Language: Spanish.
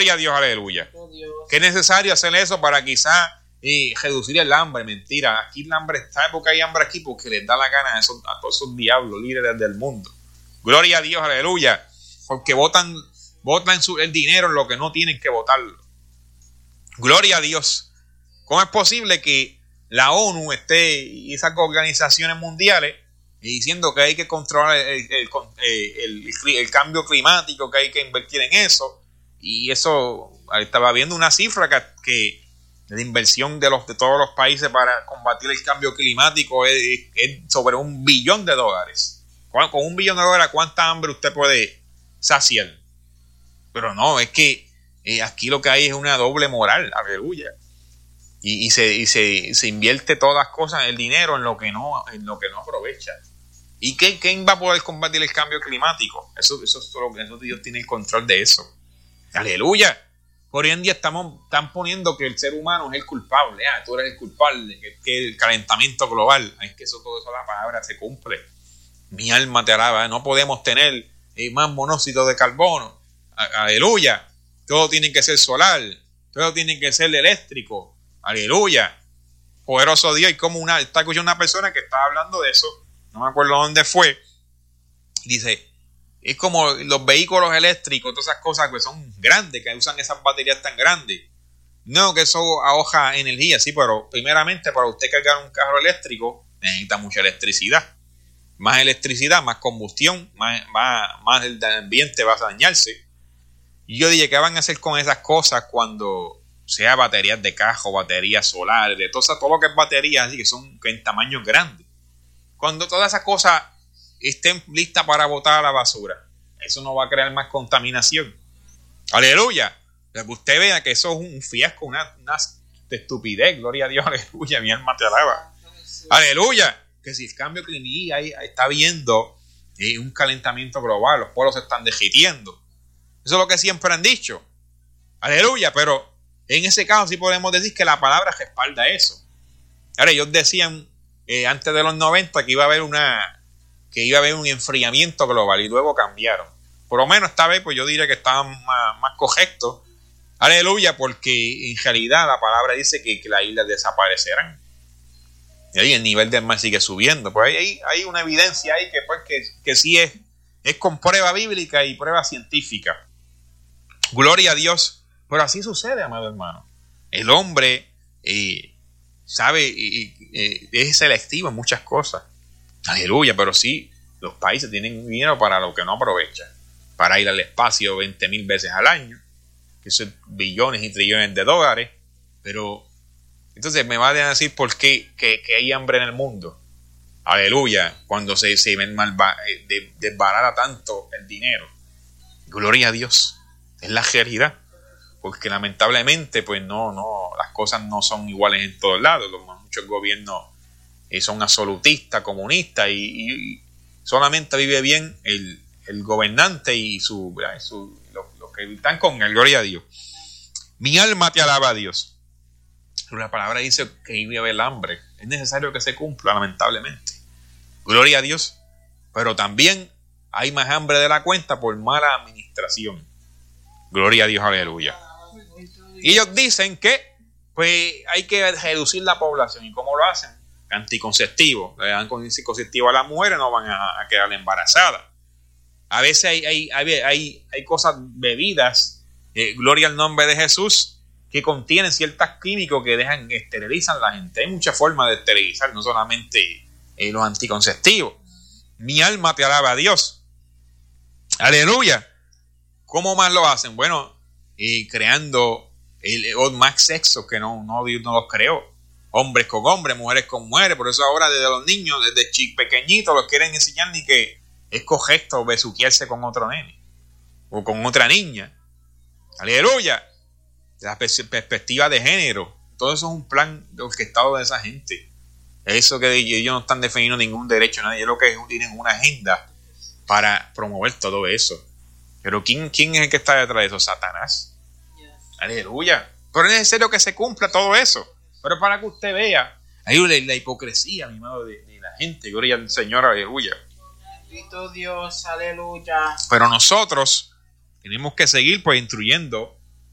Gloria a Dios, aleluya. Que es necesario hacer eso para quizás reducir el hambre. Mentira, aquí el hambre está, porque hay hambre aquí porque les da la gana a todos esos diablos líderes del mundo. Gloria a Dios, aleluya. Porque botan el dinero en lo que no tienen que botarlo. Gloria a Dios. ¿Cómo es posible que la ONU y esas organizaciones mundiales diciendo que hay que controlar el cambio climático, que hay que invertir en eso? Y eso, estaba viendo una cifra que de inversión de todos los países para combatir el cambio climático es sobre $1 billón. Con $1 billón, ¿cuánta hambre usted puede saciar? Pero no, es que aquí lo que hay es una doble moral, aleluya. Y se invierte todas las cosas, el dinero en lo que no aprovecha. ¿Y quién va a poder combatir el cambio climático? Eso Dios tiene el control de eso. Aleluya. Por hoy en día están poniendo que el ser humano es el culpable. Tú eres el culpable, que el calentamiento global. Es que todo eso la palabra se cumple. Mi alma te alaba. No podemos tener más monóxido de carbono. Aleluya. Todo tiene que ser solar. Todo tiene que ser eléctrico. Aleluya. Poderoso Dios. Y como está escuchando una persona que estaba hablando de eso. No me acuerdo dónde fue. Dice, es como los vehículos eléctricos, todas esas cosas que son grandes, que usan esas baterías tan grandes. No, que eso ahorra energía, sí, pero primeramente para usted cargar un carro eléctrico necesita mucha electricidad. Más electricidad, más combustión, más el ambiente va a dañarse. Y yo dije, ¿qué van a hacer con esas cosas cuando sea baterías de carro, baterías solares, de todo lo que es baterías, así que son en tamaños grandes? Cuando todas esas cosas estén listas para botar a la basura, eso no va a crear más contaminación. Aleluya. Que usted vea que eso es un fiasco, una estupidez. Gloria a Dios, aleluya. Mi alma te alaba. Aleluya. Que si el cambio climático ahí está viendo un calentamiento global, los pueblos se están derritiendo. Eso es lo que siempre han dicho. Aleluya. Pero en ese caso sí podemos decir que la palabra respalda eso. Ahora, ellos decían antes de los 90 que iba a haber un enfriamiento global y luego cambiaron. Por lo menos esta vez pues yo diría que estaban más correctos. Aleluya, porque en realidad la palabra dice que las islas desaparecerán. Y ahí el nivel del mar sigue subiendo. Pues hay una evidencia ahí que sí es con prueba bíblica y prueba científica. Gloria a Dios. Pero así sucede, amado hermano. El hombre es selectivo en muchas cosas. Aleluya, pero sí, los países tienen dinero para lo que no aprovechan. Para ir al espacio 20,000 veces al año, que son billones y trillones de dólares. Pero entonces me van a decir por qué que hay hambre en el mundo. Aleluya, cuando se desbarata tanto el dinero. Gloria a Dios, es la realidad. Porque lamentablemente pues no, las cosas no son iguales en todos lados. Muchos gobiernos son absolutistas, comunistas y solamente vive bien el gobernante y los que están con él. Gloria a Dios. Mi alma te alaba a Dios. Pero la palabra dice que iba a haber hambre. Es necesario que se cumpla, lamentablemente. Gloria a Dios. Pero también hay más hambre de la cuenta por mala administración. Gloria a Dios, aleluya. Y ellos dicen que pues hay que reducir la población. ¿Y cómo lo hacen? Anticonceptivos. Le dan anticonceptivo a las mujeres, no van a quedar embarazadas. A veces hay cosas, bebidas, gloria al nombre de Jesús, que contienen ciertos químicos que esterilizan a la gente. Hay muchas formas de esterilizar, no solamente los anticonceptivos. Mi alma te alaba a Dios. Aleluya. ¿Cómo más lo hacen? Bueno, creando más sexo que no Dios no los creó. Hombres con hombres, mujeres con mujeres. Por eso ahora desde los niños, desde pequeñitos, los quieren enseñar ni que es correcto besuquearse con otro nene o con otra niña. Aleluya. La perspectiva de género. Todo eso es un plan orquestado de esa gente. Eso que ellos no están defendiendo ningún derecho a nadie. Ellos lo que tienen una agenda para promover todo eso. Pero ¿quién es el que está detrás de eso? Satanás. Aleluya. Pero es necesario que se cumpla todo eso. Pero para que usted vea, hay la hipocresía, mi amado, de la gente. Gloria al Señor, aleluya. Bendito Dios, aleluya. Pero nosotros tenemos que seguir pues instruyendo